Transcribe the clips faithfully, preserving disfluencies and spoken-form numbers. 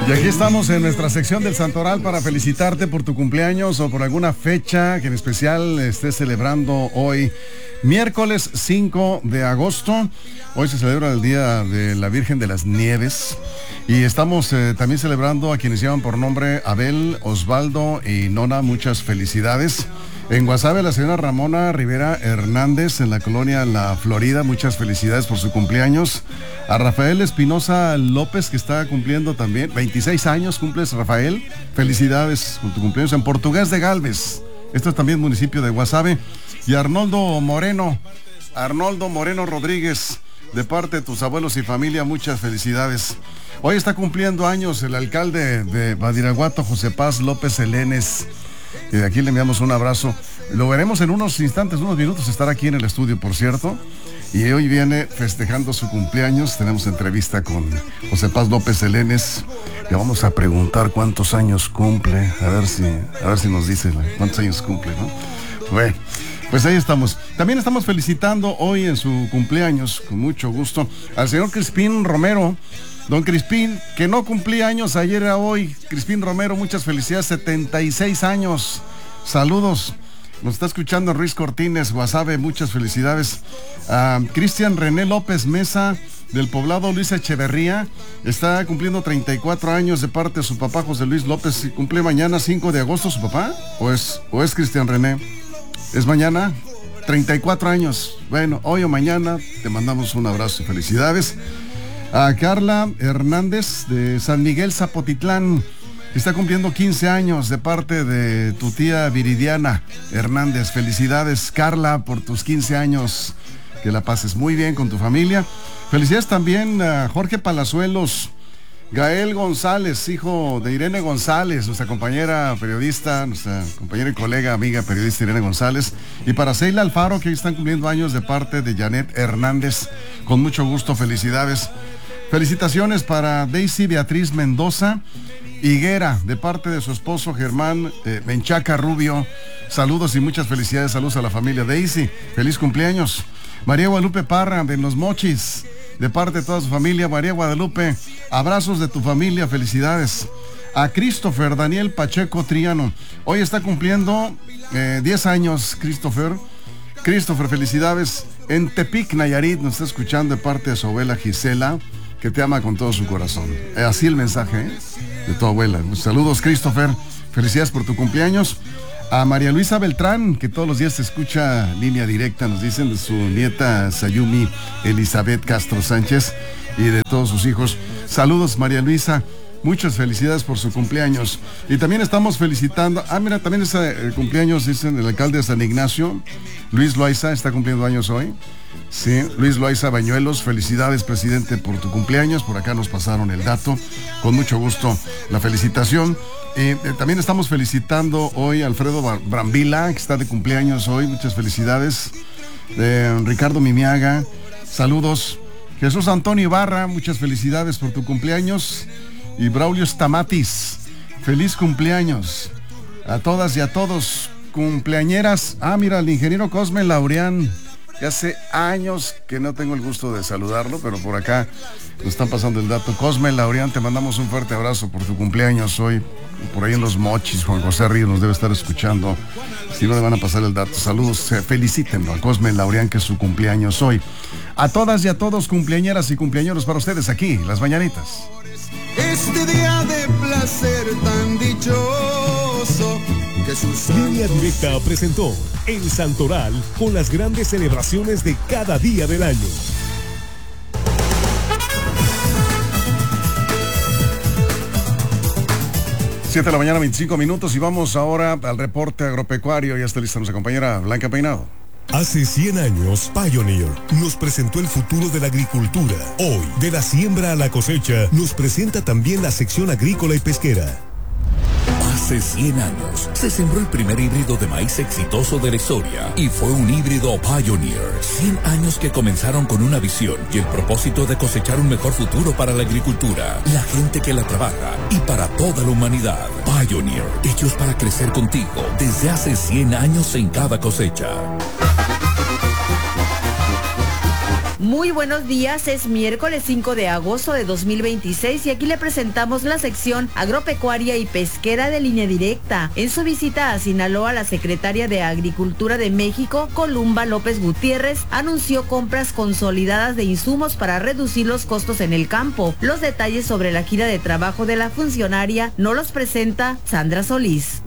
Y aquí estamos en nuestra sección del Santoral para felicitarte por tu cumpleaños o por alguna fecha que en especial estés celebrando hoy, miércoles cinco de agosto. Hoy se celebra el Día de la Virgen de las Nieves y estamos eh, también celebrando a quienes llevan por nombre Abel, Osvaldo y Nona. Muchas felicidades. En Guasave, la señora Ramona Rivera Hernández, en la colonia La Florida, muchas felicidades por su cumpleaños. A Rafael Espinosa López, que está cumpliendo también, veintiséis años cumples, Rafael. Felicidades por tu cumpleaños. En Portugués de Galvez, esto es también municipio de Guasave. Y Arnoldo Moreno, Arnoldo Moreno Rodríguez, de parte de tus abuelos y familia, muchas felicidades. Hoy está cumpliendo años el alcalde de Badiraguato, José Paz López Elenes. Y de aquí le enviamos un abrazo. Lo veremos en unos instantes, unos minutos, estar aquí en el estudio, por cierto. Y hoy viene festejando su cumpleaños. Tenemos entrevista con José Paz López Elenes. Le vamos a preguntar cuántos años cumple. A ver si, a ver si nos dice cuántos años cumple, ¿no? Bueno, pues ahí estamos. También estamos felicitando hoy en su cumpleaños, con mucho gusto, al señor Crispín Romero. Don Crispín, que no cumplía años ayer a hoy. Crispín Romero, muchas felicidades, setenta y seis años. Saludos. Nos está escuchando Ruiz Cortines, Guasave, muchas felicidades. Uh, Cristian René López Mesa, del poblado Luis Echeverría, está cumpliendo treinta y cuatro años de parte de su papá José Luis López. ¿Cumple mañana cinco de agosto su papá? ¿O es, o es Cristian René? ¿Es mañana? treinta y cuatro años. Bueno, hoy o mañana te mandamos un abrazo y felicidades. A Carla Hernández de San Miguel Zapotitlán, que está cumpliendo quince años de parte de tu tía Viridiana Hernández. Felicidades, Carla, por tus quince años. Que la pases muy bien con tu familia. Felicidades también a Jorge Palazuelos, Gael González, hijo de Irene González, nuestra compañera periodista, nuestra compañera y colega, amiga periodista Irene González. Y para Seila Alfaro, que hoy están cumpliendo años de parte de Janet Hernández. Con mucho gusto, felicidades. Felicitaciones para Daisy Beatriz Mendoza Higuera, de parte de su esposo Germán eh, Menchaca Rubio. Saludos y muchas felicidades. Saludos a la familia Daisy. Feliz cumpleaños. María Guadalupe Parra, de Los Mochis, de parte de toda su familia. María Guadalupe, abrazos de tu familia, felicidades. A Christopher Daniel Pacheco Triano, hoy está cumpliendo eh, diez años, Christopher. Christopher, felicidades. En Tepic, Nayarit, nos está escuchando de parte de su abuela Gisela, que te ama con todo su corazón. Eh, así el mensaje ¿eh? de tu abuela. Saludos, Christopher. Felicidades por tu cumpleaños. A María Luisa Beltrán, que todos los días te escucha línea directa, nos dicen, de su nieta Sayumi Elizabeth Castro Sánchez y de todos sus hijos. Saludos, María Luisa. Muchas felicidades por su cumpleaños. Y también estamos felicitando, ah, mira, también es el cumpleaños, dicen, el alcalde de San Ignacio, Luis Loaiza, está cumpliendo años hoy. Sí, Luis Loaiza Bañuelos, felicidades, presidente, por tu cumpleaños. Por acá nos pasaron el dato. Con mucho gusto la felicitación. Eh, eh, también estamos felicitando hoy a Alfredo Brambila, que está de cumpleaños hoy. Muchas felicidades. Eh, Ricardo Mimiaga, saludos. Jesús Antonio Ibarra, muchas felicidades por tu cumpleaños. Y Braulio Stamatis, feliz cumpleaños a todas y a todos, cumpleañeras. Ah, mira, el ingeniero Cosme Laureán, que hace años que no tengo el gusto de saludarlo, pero por acá nos están pasando el dato. Cosme Laureán, te mandamos un fuerte abrazo por tu cumpleaños hoy, por ahí en Los Mochis. Juan José Ríos nos debe estar escuchando, si no le van a pasar el dato. Saludos, felicítenlo a Cosme Laureán, que es su cumpleaños hoy. A todas y a todos, cumpleañeras y cumpleañeros, para ustedes aquí, Las Mañanitas. Este día de placer tan dichoso que sus... Línea Directa presentó El Santoral con las grandes celebraciones de cada día del año. siete de la mañana, veinticinco minutos, y vamos ahora al reporte agropecuario. Ya está lista nuestra compañera Blanca Peinado. Hace cien años, Pioneer nos presentó el futuro de la agricultura. Hoy, de la siembra a la cosecha, nos presenta también la sección agrícola y pesquera. Hace cien años, se sembró el primer híbrido de maíz exitoso de la historia, y fue un híbrido Pioneer. cien años que comenzaron con una visión y el propósito de cosechar un mejor futuro para la agricultura, la gente que la trabaja y para toda la humanidad. Pioneer, hechos para crecer contigo desde hace cien años en cada cosecha. Muy buenos días, es miércoles cinco de agosto de dos mil veintiséis y aquí le presentamos la sección agropecuaria y pesquera de Línea Directa. En su visita a Sinaloa, la secretaria de Agricultura de México, Columba López Gutiérrez, anunció compras consolidadas de insumos para reducir los costos en el campo. Los detalles sobre la gira de trabajo de la funcionaria nos los presenta Sandra Solís.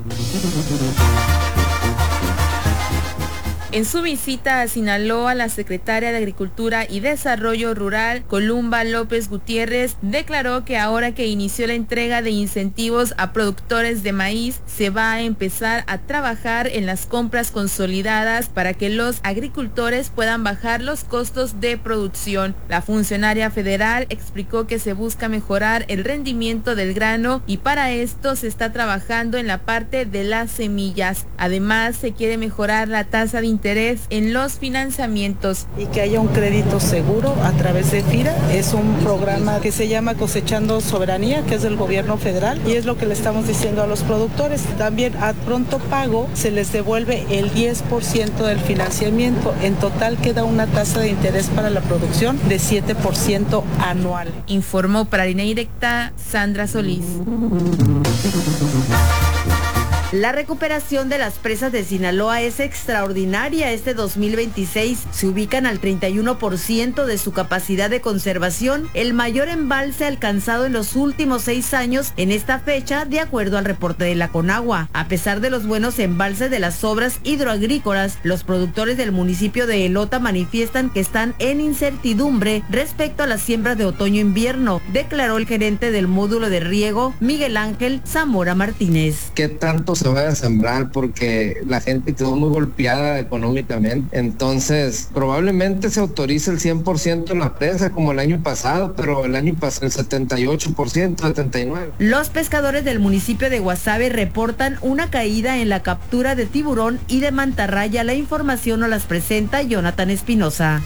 En su visita a Sinaloa, la secretaria de Agricultura y Desarrollo Rural, Columba López Gutiérrez, declaró que ahora que inició la entrega de incentivos a productores de maíz, se va a empezar a trabajar en las compras consolidadas para que los agricultores puedan bajar los costos de producción. La funcionaria federal explicó que se busca mejorar el rendimiento del grano y para esto se está trabajando en la parte de las semillas. Además, se quiere mejorar la tasa de interés interés en los financiamientos. Y que haya un crédito seguro a través de FIRA. Es un programa que se llama Cosechando Soberanía, que es del gobierno federal, y es lo que le estamos diciendo a los productores. También a pronto pago se les devuelve el diez por ciento del financiamiento. En total queda una tasa de interés para la producción de siete por ciento anual. Informó para Línea Directa Sandra Solís. La recuperación de las presas de Sinaloa es extraordinaria. Este dos mil veintiséis se ubican al treinta y uno por ciento de su capacidad de conservación, el mayor embalse alcanzado en los últimos seis años en esta fecha, de acuerdo al reporte de la Conagua. A pesar de los buenos embalses de las obras hidroagrícolas, los productores del municipio de Elota manifiestan que están en incertidumbre respecto a las siembras de otoño-invierno, declaró el gerente del módulo de riego, Miguel Ángel Zamora Martínez. ¿Qué tanto se vaya a sembrar? Porque la gente quedó muy golpeada económicamente, entonces probablemente se autorice el cien por ciento en la presa como el año pasado, pero el año pasado el setenta y ocho por ciento, setenta y nueve por ciento. Los pescadores del municipio de Guasave reportan una caída en la captura de tiburón y de mantarraya. La información nos las presenta Jonathan Espinosa.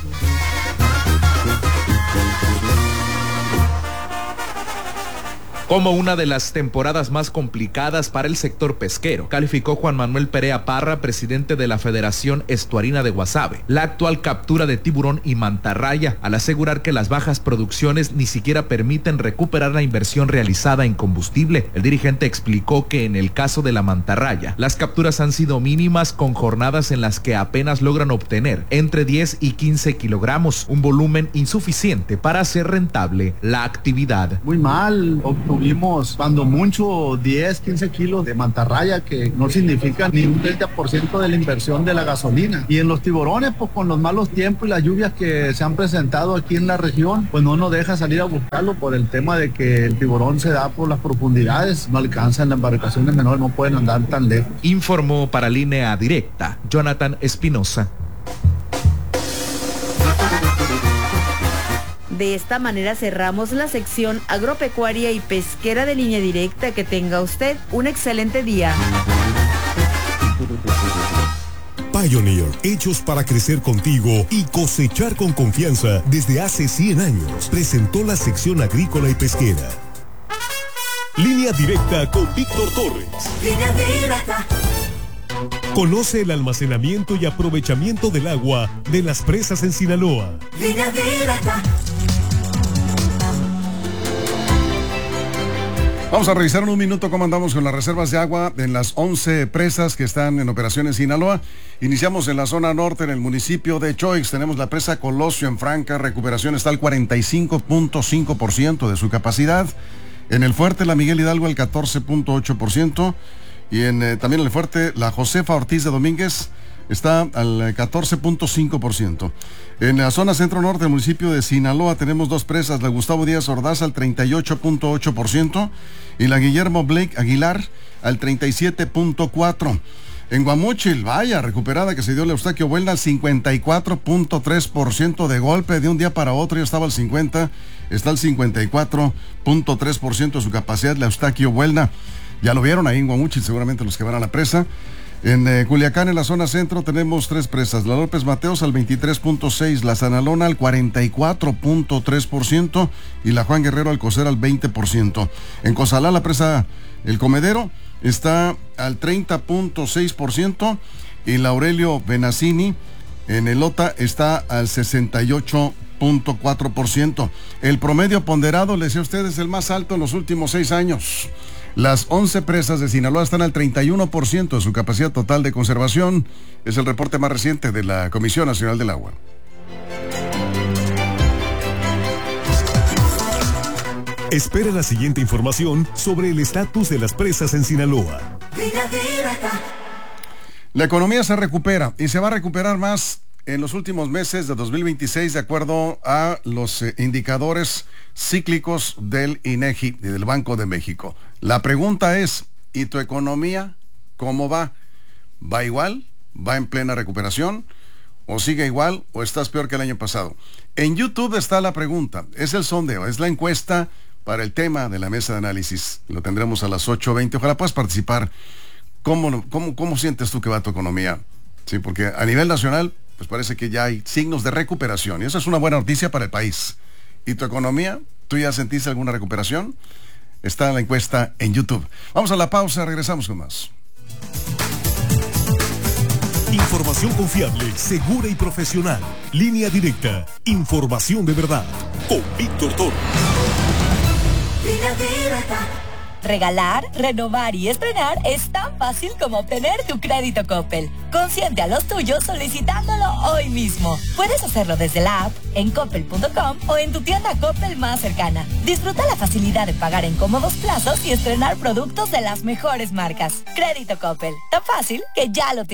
Como una de las temporadas más complicadas para el sector pesquero, calificó Juan Manuel Perea Parra, presidente de la Federación Estuarina de Guasave, la actual captura de tiburón y mantarraya, al asegurar que las bajas producciones ni siquiera permiten recuperar la inversión realizada en combustible. El dirigente explicó que en el caso de la mantarraya, las capturas han sido mínimas, con jornadas en las que apenas logran obtener entre diez y quince kilogramos, un volumen insuficiente para hacer rentable la actividad. Muy mal, tuvimos cuando mucho diez, quince kilos de mantarraya, que no significa ni un treinta por ciento de la inversión de la gasolina. Y en los tiburones, pues con los malos tiempos y las lluvias que se han presentado aquí en la región, pues no nos deja salir a buscarlo por el tema de que el tiburón se da por las profundidades, no alcanzan, las embarcaciones menores no pueden andar tan lejos. Informó para Línea Directa Jonathan Espinosa. De esta manera cerramos la sección agropecuaria y pesquera de Línea Directa. Que tenga usted un excelente día. Pioneer, hechos para crecer contigo y cosechar con confianza desde hace cien años, presentó la sección agrícola y pesquera. Línea Directa con Víctor Torres. Línea Directa. Conoce el almacenamiento y aprovechamiento del agua de las presas en Sinaloa. Línea Directa. Vamos a revisar en un minuto cómo andamos con las reservas de agua en las once presas que están en operación en Sinaloa. Iniciamos en la zona norte, en el municipio de Choix. Tenemos la presa Colosio en Franca. Recuperación está al cuarenta y cinco punto cinco por ciento de su capacidad. En el fuerte, la Miguel Hidalgo al catorce punto ocho por ciento. Y en, eh, también en el fuerte, la Josefa Ortiz de Domínguez está al catorce punto cinco por ciento. En la zona centro-norte del municipio de Sinaloa tenemos dos presas, la Gustavo Díaz Ordaz al treinta y ocho punto ocho por ciento y la Guillermo Blake Aguilar al treinta y siete punto cuatro por ciento. En Guamúchil, vaya, recuperada que se dio la Eustaquio Buelna al cincuenta y cuatro punto tres por ciento de golpe, de un día para otro ya estaba al cincuenta, está al cincuenta y cuatro punto tres por ciento de su capacidad la Eustaquio Buelna. Ya lo vieron ahí en Guamúchil, seguramente los que van a la presa. En eh, Culiacán, en la zona centro, tenemos tres presas. La López Mateos al veintitrés punto seis, la Sanalona al cuarenta y cuatro punto tres por ciento y la Juan Guerrero Alcocer al veinte por ciento. En Cozalá, la presa El Comedero está al treinta punto seis por ciento y la Aurelio Benazzini en Elota está al sesenta y ocho punto cuatro por ciento. El promedio ponderado, le decía a ustedes, es el más alto en los últimos seis años. Las once presas de Sinaloa están al treinta y uno por ciento de su capacidad total de conservación. Es el reporte más reciente de la Comisión Nacional del Agua. Espera la siguiente información sobre el estatus de las presas en Sinaloa. La economía se recupera y se va a recuperar más en los últimos meses de dos mil veintiséis, de acuerdo a los eh, indicadores cíclicos del INEGI y del Banco de México. La pregunta es, ¿y tu economía cómo va? ¿Va igual? ¿Va en plena recuperación? ¿O sigue igual? ¿O estás peor que el año pasado? En YouTube está la pregunta, es el sondeo, es la encuesta para el tema de la mesa de análisis. Lo tendremos a las ocho veinte. Ojalá puedas participar. ¿Cómo, cómo, cómo sientes tú que va tu economía? Sí, porque a nivel nacional, pues parece que ya hay signos de recuperación. Y eso es una buena noticia para el país. ¿Y tu economía? ¿Tú ya sentiste alguna recuperación? Está la encuesta en YouTube. Vamos a la pausa, regresamos con más. Información confiable, segura y profesional. Línea directa. Información de verdad. Con Víctor Toro. Regalar, renovar y estrenar es tan fácil como obtener tu crédito Coppel. Consiente a los tuyos solicitándolo hoy mismo. Puedes hacerlo desde la app, en coppel punto com o en tu tienda Coppel más cercana. Disfruta la facilidad de pagar en cómodos plazos y estrenar productos de las mejores marcas. Crédito Coppel, tan fácil que ya lo tienes.